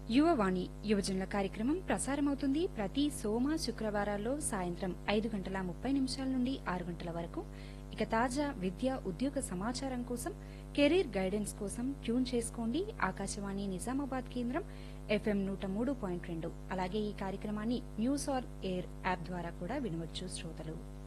యువవాణి యువజనుల కార్యక్రమం ప్రసారమవుతుంది ప్రతి సోమ శుక్రవారాల్లో సాయంత్రం 5:30 నుండి 6 గంటల వరకు. ఇక తాజా విద్య ఉద్యోగ సమాచారం కోసం, కెరీర్ గైడెన్స్ కోసం ట్యూన్ చేసుకోండి ఆకాశవాణి నిజామాబాద్ కేంద్రం FM 103.2. అలాగే ఈ కార్యక్రమాన్ని న్యూస్ ఆన్ ఎయిర్ యాప్ ద్వారా కూడా వినవచ్చు శ్రోతలు.